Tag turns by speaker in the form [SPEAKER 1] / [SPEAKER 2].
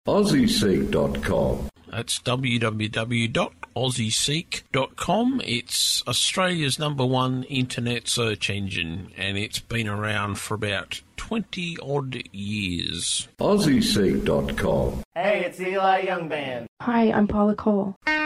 [SPEAKER 1] AussieSeek.com.
[SPEAKER 2] That's www.aussieseek.com. It's Australia's #1 internet search engine, and it's been around for about 20-odd years.
[SPEAKER 1] AussieSeek.com.
[SPEAKER 3] Hey, it's Eli Youngband.
[SPEAKER 4] Hi, I'm Paula Cole.